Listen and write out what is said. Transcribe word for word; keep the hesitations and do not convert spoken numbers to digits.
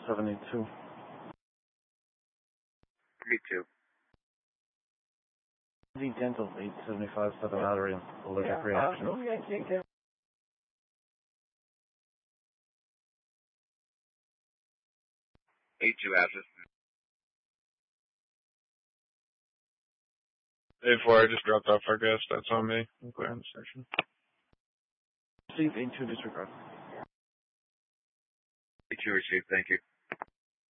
seventy-two. Me too. The dental eight seventy-five Southern Artery and allergic Yeah, reaction. uh, yeah, yeah, yeah. eight two abscess. eight four, I just dropped off our guest. That's on me. I'm clearing the station. Receive eight two disregard. eight two received, thank you.